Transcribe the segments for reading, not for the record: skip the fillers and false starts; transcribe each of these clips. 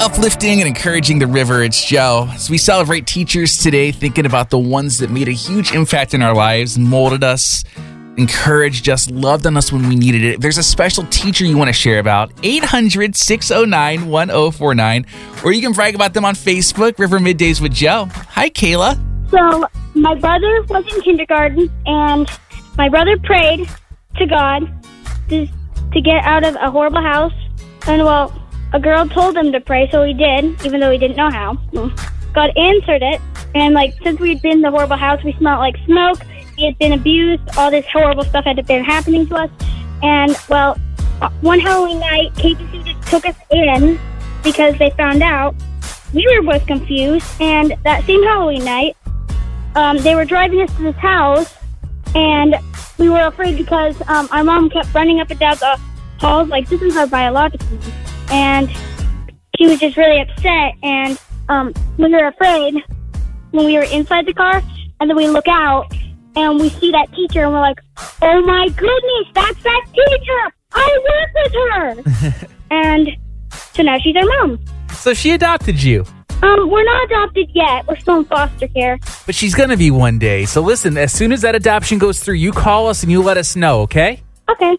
Uplifting and encouraging the river, it's Joe. As we celebrate teachers today, thinking about the ones that made a huge impact in our lives, molded us, encouraged us, loved on us when we needed it. If there's a special teacher you want to share about, 800-609-1049, or you can brag about them on Facebook, River Middays with Joe. Hi, Kayla. So my brother was in kindergarten, and my brother prayed to God to get out of a horrible house. And, well, a girl told him to pray, so he did, even though he didn't know how. God answered it, and, since we'd been in the horrible house, we smelled like smoke. We had been abused. All this horrible stuff had been happening to us. And, well, one Halloween night, KPC just took us in because they found out. We were both confused, and that same Halloween night, they were driving us to this house, and we were afraid because our mom kept running up and down the halls like, this is our biological mom. And she was just really upset, and we were afraid when we were inside the car, and then we look out, and we see that teacher, and we're like, oh my goodness, that's that teacher! I work with her! And so now she's our mom. So she adopted you? We're not adopted yet. We're still in foster care. But she's going to be one day. So listen, as soon as that adoption goes through, you call us and you let us know, okay? Okay.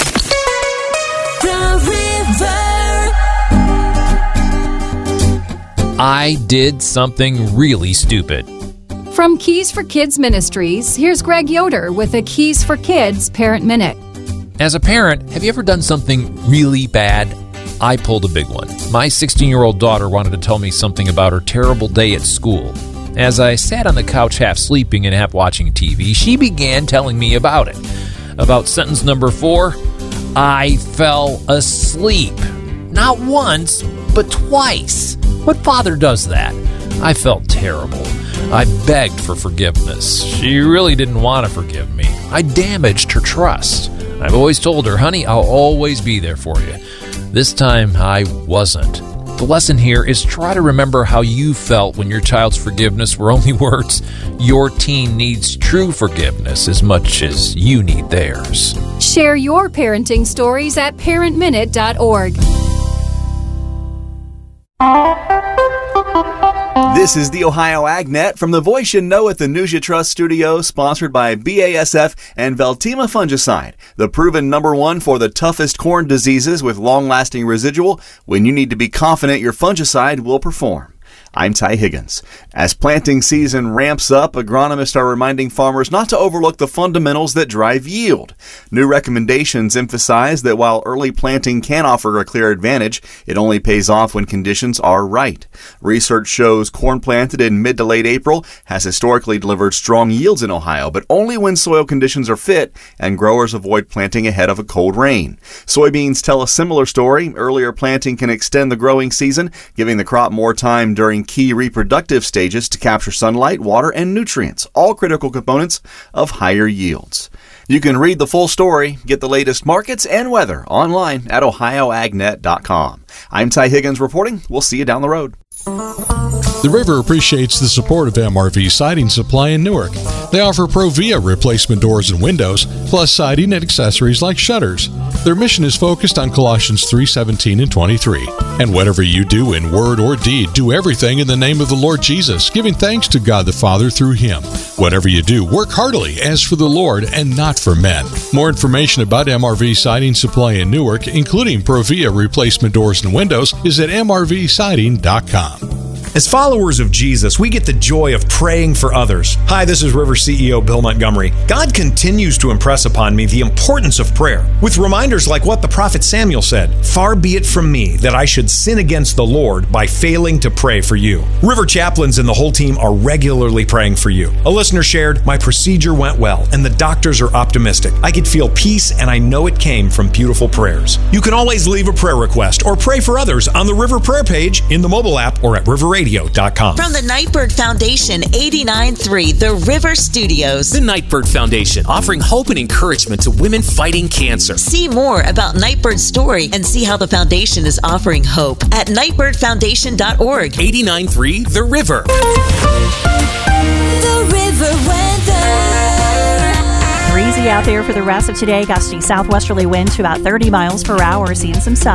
I did something really stupid. From Keys for Kids Ministries, here's Greg Yoder with a Keys for Kids Parent Minute. As a parent, have you ever done something really bad? I pulled a big one. My 16-year-old daughter wanted to tell me something about her terrible day at school. As I sat on the couch half sleeping and half watching TV, she began telling me about it. About sentence number 4, I fell asleep. Not once, but twice. What father does that? I felt terrible. I begged for forgiveness. She really didn't want to forgive me. I damaged her trust. I've always told her, honey, I'll always be there for you. This time, I wasn't. The lesson here is try to remember how you felt when your child's forgiveness were only words. Your teen needs true forgiveness as much as you need theirs. Share your parenting stories at parentminute.org. This is the Ohio AgNet from the voice you know at the News You Trust studio, sponsored by BASF and Veltima Fungicide, the proven #1 for the toughest corn diseases with long-lasting residual when you need to be confident your fungicide will perform. I'm Ty Higgins. As planting season ramps up, agronomists are reminding farmers not to overlook the fundamentals that drive yield. New recommendations emphasize that while early planting can offer a clear advantage, it only pays off when conditions are right. Research shows corn planted in mid to late April has historically delivered strong yields in Ohio, but only when soil conditions are fit and growers avoid planting ahead of a cold rain. Soybeans tell a similar story. Earlier planting can extend the growing season, giving the crop more time during key reproductive stages to capture sunlight, water, and nutrients, all critical components of higher yields. You can read the full story, get the latest markets and weather online at ohioagnet.com. I'm Ty Higgins reporting. We'll see you down the road. The River appreciates the support of MRV Siding Supply in Newark. They offer Provia replacement doors and windows, plus siding and accessories like shutters. Their mission is focused on Colossians 3:17 and 23. And whatever you do in word or deed, do everything in the name of the Lord Jesus, giving thanks to God the Father through Him. Whatever you do, work heartily as for the Lord and not for men. More information about MRV Siding Supply in Newark, including Provia replacement doors and windows, is at mrvsiding.com. As followers of Jesus, we get the joy of praying for others. Hi, this is River CEO Bill Montgomery. God continues to impress upon me the importance of prayer, with reminders like what the prophet Samuel said, "Far be it from me that I should sin against the Lord by failing to pray for you." River chaplains and the whole team are regularly praying for you. A listener shared, "My procedure went well, and the doctors are optimistic. I could feel peace, and I know it came from beautiful prayers." You can always leave a prayer request or pray for others on the River Prayer page, in the mobile app, or at riverradio.com. From the Nightbird Foundation, 89.3 The River Studios. The Nightbird Foundation, offering hope and encouragement to women fighting cancer. See more about Nightbird's story and see how the foundation is offering hope at nightbirdfoundation.org. 89.3 The River. The River weather. Breezy out there for the rest of today, gusty southwesterly wind to about 30 miles per hour, seeing some sun.